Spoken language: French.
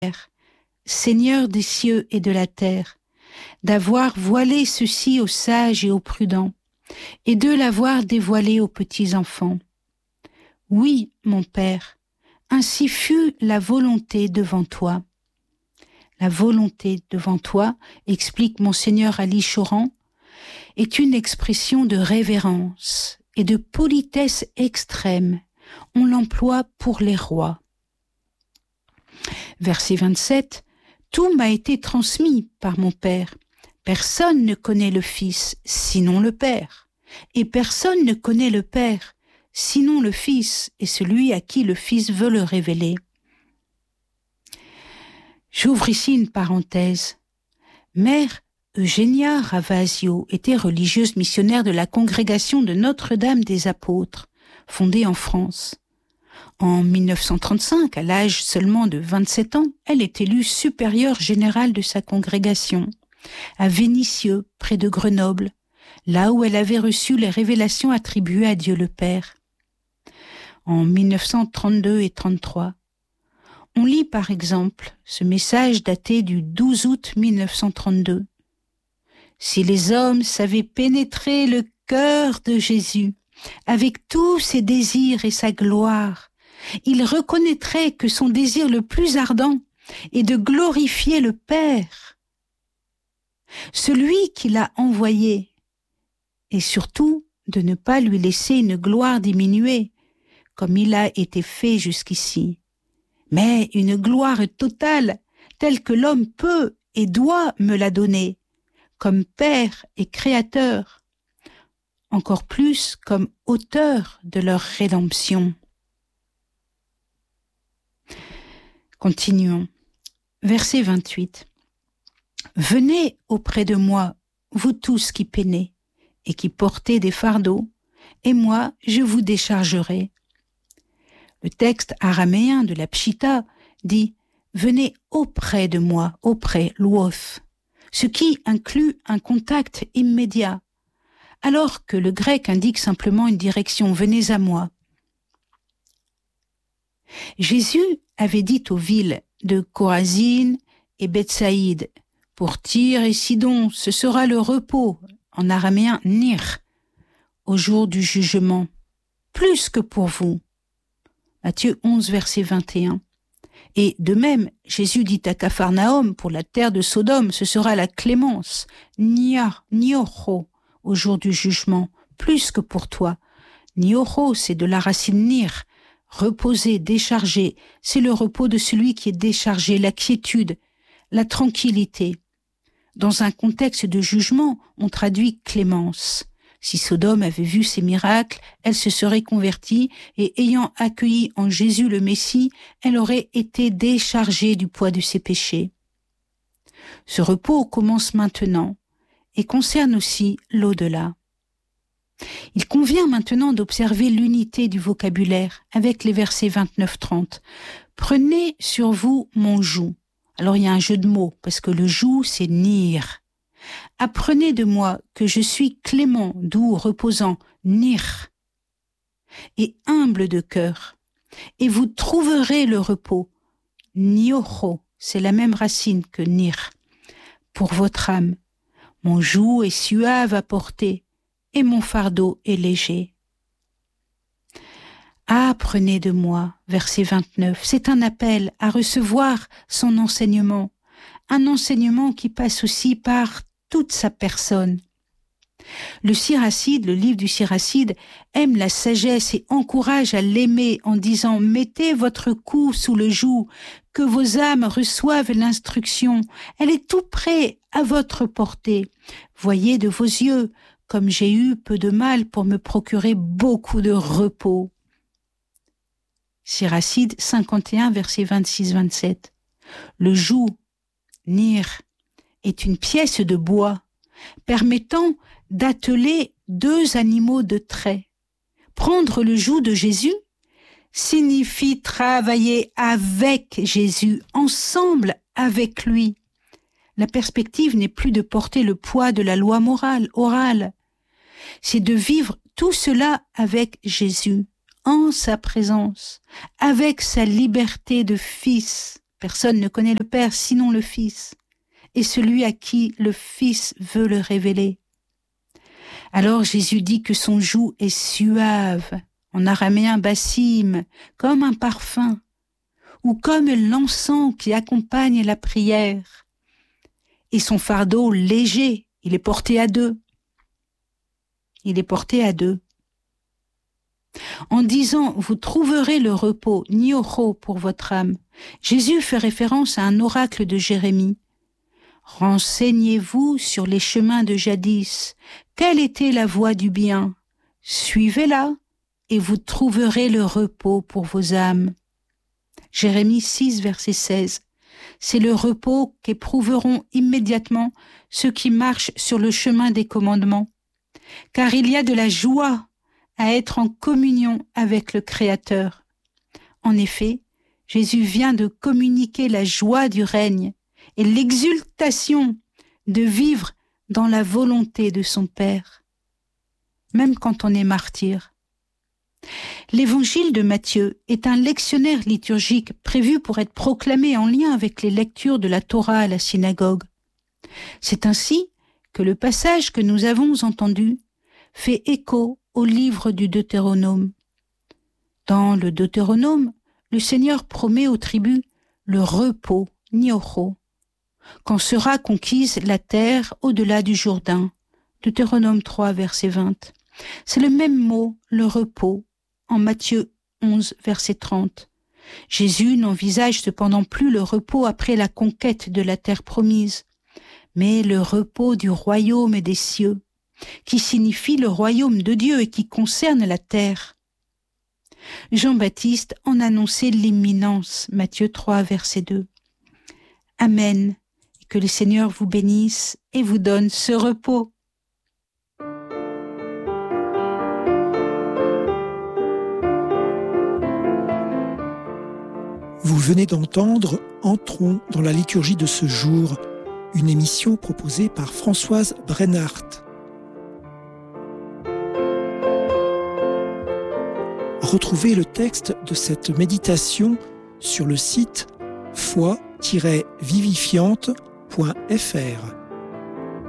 Seigneur des cieux et de la terre, d'avoir voilé ceci aux sages et aux prudents, et de l'avoir dévoilé aux petits enfants. Oui, mon Père, ainsi fut la volonté devant toi. La volonté devant toi, explique Monseigneur Ali Choran, est une expression de révérence et de politesse extrême. On l'emploie pour les rois. Verset 27. Tout m'a été transmis par mon Père. Personne ne connaît le Fils, sinon le Père. Et personne ne connaît le Père, sinon le Fils et celui à qui le Fils veut le révéler. J'ouvre ici une parenthèse. Mère Eugenia Ravasio était religieuse missionnaire de la congrégation de Notre-Dame des Apôtres, fondée en France. En 1935, à l'âge seulement de 27 ans, elle est élue supérieure générale de sa congrégation, à Vénissieux, près de Grenoble, là où elle avait reçu les révélations attribuées à Dieu le Père. En 1932 et 33, on lit par exemple ce message daté du 12 août 1932. Si les hommes savaient pénétrer le cœur de Jésus avec tous ses désirs et sa gloire, ils reconnaîtraient que son désir le plus ardent est de glorifier le Père, celui qui l'a envoyé, et surtout de ne pas lui laisser une gloire diminuée, comme il a été fait jusqu'ici, mais une gloire totale, telle que l'homme peut et doit me la donner, comme Père et Créateur, encore plus comme auteur de leur rédemption. Continuons. Verset 28. Venez auprès de moi, vous tous qui peinez et qui portez des fardeaux, et moi je vous déchargerai. Le texte araméen de la Pshita dit « Venez auprès de moi », auprès, luoth, ce qui inclut un contact immédiat, alors que le grec indique simplement une direction « Venez à moi ». Jésus avait dit aux villes de Chorazine et Bethsaïde, pour Tyr et Sidon, ce sera le repos, en araméen nir, au jour du jugement, plus que pour vous. Matthieu 11, verset 21. Et de même, Jésus dit à Capharnaüm, pour la terre de Sodome, ce sera la clémence, niocho, au jour du jugement, plus que pour toi. Niocho, c'est de la racine nir, reposer, décharger, c'est le repos de celui qui est déchargé, la quiétude, la tranquillité. Dans un contexte de jugement, on traduit clémence. Si Sodome avait vu ces miracles, elle se serait convertie et ayant accueilli en Jésus le Messie, elle aurait été déchargée du poids de ses péchés. Ce repos commence maintenant et concerne aussi l'au-delà. Il convient maintenant d'observer l'unité du vocabulaire avec les versets 29-30. Prenez sur vous mon joug. Alors il y a un jeu de mots parce que le joug c'est nir. Apprenez de moi que je suis clément, doux, reposant, nir, et humble de cœur, et vous trouverez le repos. Niocho, c'est la même racine que nir, pour votre âme. Mon joug est suave à porter, et mon fardeau est léger. Apprenez de moi, verset 29, c'est un appel à recevoir son enseignement, un enseignement qui passe aussi par toute sa personne. Le Siracide, le livre du Siracide, aime la sagesse et encourage à l'aimer en disant « Mettez votre cou sous le joug, que vos âmes reçoivent l'instruction. Elle est tout près à votre portée. Voyez de vos yeux, comme j'ai eu peu de mal pour me procurer beaucoup de repos. » Siracide 51, versets 26-27. Le joug, nir, est une pièce de bois permettant d'atteler deux animaux de trait. Prendre le joug de Jésus signifie travailler avec Jésus, ensemble avec lui. La perspective n'est plus de porter le poids de la loi morale, orale. C'est de vivre tout cela avec Jésus, en sa présence, avec sa liberté de fils, Personne ne connaît le Père sinon le Fils, et celui à qui le Fils veut le révéler. Alors Jésus dit que son joug est suave, en araméen bassim, comme un parfum, ou comme l'encens qui accompagne la prière, et son fardeau léger, il est porté à deux. Il est porté à deux. En disant « vous trouverez le repos, niocho, pour votre âme », Jésus fait référence à un oracle de Jérémie. « Renseignez-vous sur les chemins de jadis. Quelle était la voie du bien? Suivez-la, et vous trouverez le repos pour vos âmes. » Jérémie 6, verset 16. C'est le repos qu'éprouveront immédiatement ceux qui marchent sur le chemin des commandements. Car il y a de la joie à être en communion avec le Créateur. En effet, Jésus vient de communiquer la joie du règne et l'exultation de vivre dans la volonté de son Père, même quand on est martyr. L'évangile de Matthieu est un lectionnaire liturgique prévu pour être proclamé en lien avec les lectures de la Torah à la synagogue. C'est ainsi que le passage que nous avons entendu fait écho au livre du Deutéronome. Dans le Deutéronome, le Seigneur promet aux tribus le repos, niocho, quand sera conquise la terre au-delà du Jourdain. Deutéronome 3, verset 20. C'est le même mot, le repos, en Matthieu 11, verset 30. Jésus n'envisage cependant plus le repos après la conquête de la terre promise, mais le repos du royaume des cieux, qui signifie le royaume de Dieu et qui concerne la terre. Jean-Baptiste en annonçait l'imminence, Matthieu 3, verset 2. Amen, et que le Seigneur vous bénisse et vous donne ce repos. Vous venez d'entendre Entrons dans la liturgie de ce jour, une émission proposée par Françoise Brennart. Retrouvez le texte de cette méditation sur le site foi-vivifiante.fr.